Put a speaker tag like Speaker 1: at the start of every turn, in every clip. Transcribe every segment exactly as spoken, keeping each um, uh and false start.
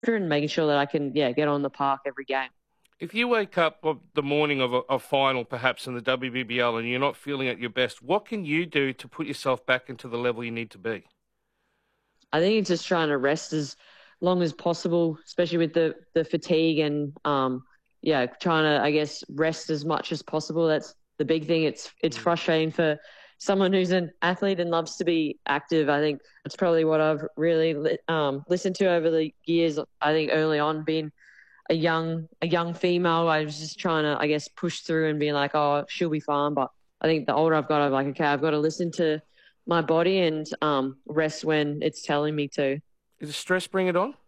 Speaker 1: and making sure that I can, yeah, get on the park every game.
Speaker 2: If you wake up of the morning of a, a final, perhaps in the W B B L, and you're not feeling at your best, what can you do to put yourself back into the level you need to be?
Speaker 1: I think it's just trying to rest as long as possible, especially with the, the fatigue and, um, yeah, trying to, I guess, rest as much as possible. That's the big thing. It's it's frustrating for someone who's an athlete and loves to be active. I think that's probably what I've really li- um, listened to over the years. I think early on, being a young a young female, I was just trying to, I guess, push through and be like, oh, she'll be fine. But I think the older I've got, I'm like, okay, I've got to listen to my body and um, rest when it's telling me to.
Speaker 2: Is stress bring it on?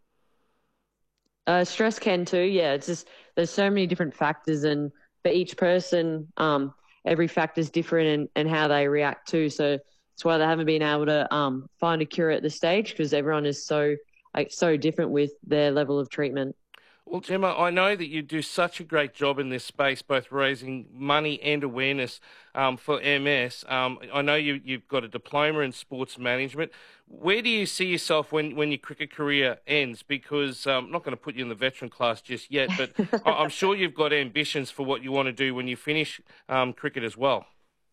Speaker 1: Uh, stress can too. Yeah, it's just there's so many different factors, and for each person, um, every factor is different and and how they react to. So that's why they haven't been able to um, find a cure at this stage, because everyone is so like so different with their level of treatment.
Speaker 2: Well, Gemma, I know that you do such a great job in this space, both raising money and awareness um, for M S. Um, I know you, you've got a diploma in sports management. Where do you see yourself when, when your cricket career ends? Because um, I'm not going to put you in the veteran class just yet, but I- I'm sure you've got ambitions for what you want to do when you finish um, cricket as well.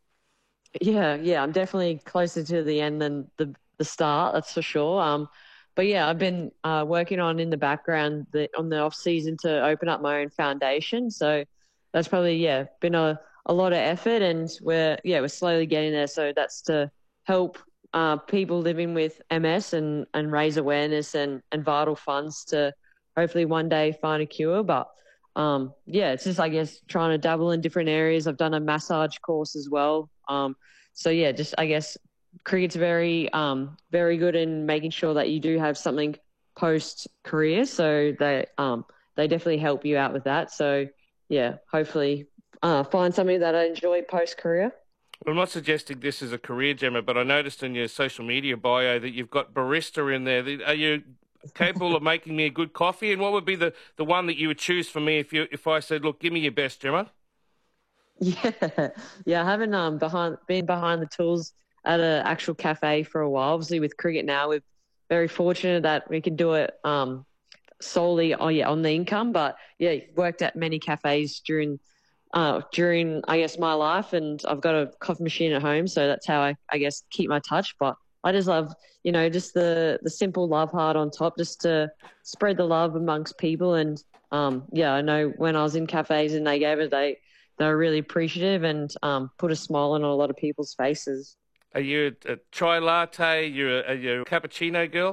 Speaker 1: Yeah, yeah, I'm definitely closer to the end than the the start. That's for sure. Um, but yeah, I've been uh, working on in the background the, on the off season to open up my own foundation. So that's probably yeah been a, a lot of effort, and we're yeah we're slowly getting there. So that's to help uh, people living with M S and and raise awareness and and vital funds to hopefully one day find a cure. But um, yeah, it's just I guess trying to dabble in different areas. I've done a massage course as well. Um, so yeah, just I guess cricket's very, um, very good in making sure that you do have something post career. So they, um, they definitely help you out with that. So yeah, hopefully, uh, find something that I enjoy post career.
Speaker 2: Well, I'm not suggesting this is a career, Gemma, but I noticed in your social media bio that you've got barista in there. Are you capable of making me a good coffee? And what would be the, the one that you would choose for me if you if I said, look, give me your best, Gemma?
Speaker 1: Yeah, yeah. I haven't um behind been behind the tools at an actual cafe for a while. Obviously, with cricket now, we're very fortunate that we can do it um solely on yeah on the income. But yeah, worked at many cafes during uh during I guess my life, and I've got a coffee machine at home, so that's how I I guess keep my touch. But I just love you know just the the simple love heart on top, just to spread the love amongst people. And um yeah, I know when I was in cafes and they gave it, they they were really appreciative and um put a smile on a lot of people's faces.
Speaker 2: Are you a, a chai latte? You're a, are you a cappuccino girl?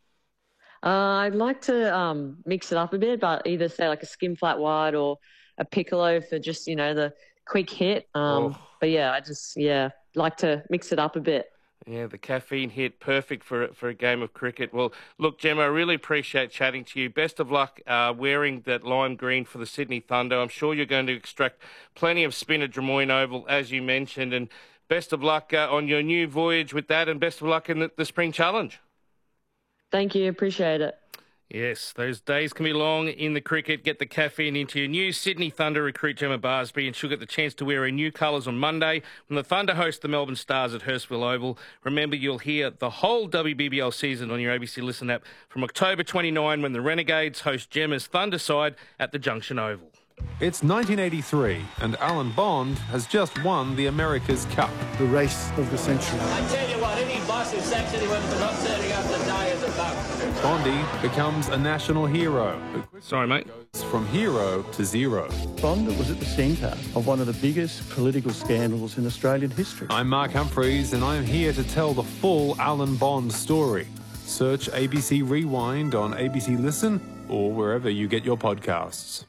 Speaker 1: Uh, I'd like to um, mix it up a bit, but either say like a skim flat white or a piccolo for just you know the quick hit. Um,
Speaker 2: Oh,
Speaker 1: but yeah, I just yeah like to mix it up a bit.
Speaker 2: yeah, the caffeine hit, perfect for for a game of cricket. Well, look, Gemma, I really appreciate chatting to you. Best of luck uh, wearing that lime green for the Sydney Thunder. I'm sure you're going to extract plenty of spin at Drummoyne Oval, as you mentioned, and best of luck uh, on your new voyage with that, and best of luck in the, the Spring Challenge.
Speaker 1: Thank you, appreciate it.
Speaker 2: Yes, those days can be long in the cricket. Get the caffeine into your new Sydney Thunder recruit Gemma Barsby, and she'll get the chance to wear her new colours on Monday when the Thunder host the Melbourne Stars at Hurstville Oval. Remember, you'll hear the whole W B B L season on your A B C Listen app from October twenty-ninth when the Renegades host Gemma's Thunder side at the Junction Oval.
Speaker 3: It's nineteen eighty-three, and Alan Bond has just won the America's Cup.
Speaker 4: The race of the century.
Speaker 5: I tell you what, any boss who's actually went for not turning up the day is a bug.
Speaker 3: Bondy becomes a national hero.
Speaker 2: Sorry, mate.
Speaker 3: Goes from hero to zero.
Speaker 4: Bond was at the centre of one of the biggest political scandals in Australian history.
Speaker 3: I'm Mark Humphreys, and I'm here to tell the full Alan Bond story. Search A B C Rewind on A B C Listen or wherever you get your podcasts.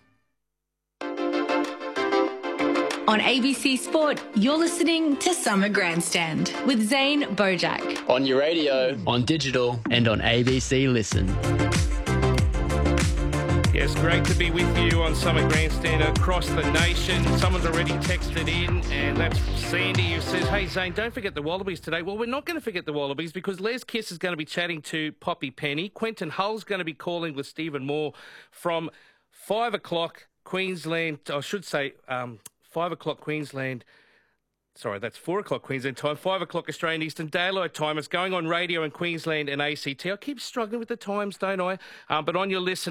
Speaker 6: On A B C Sport, you're listening to Summer Grandstand with Zane Bojack.
Speaker 7: On your radio, on digital, and on A B C Listen.
Speaker 2: Yes, great to be with you on Summer Grandstand across the nation. Someone's already texted in, and that's Sandy, who says, hey, Zane, don't forget the Wallabies today. Well, we're not going to forget the Wallabies because Les Kiss is going to be chatting to Poppy Penny. Quentin Hull's going to be calling with Stephen Moore from five o'clock Queensland, I should say... Um, Five o'clock Queensland, sorry, that's four o'clock Queensland time, five o'clock Australian Eastern Daylight Time. It's going on radio in Queensland and A C T. I keep struggling with the times, don't I? Um, but on your listen.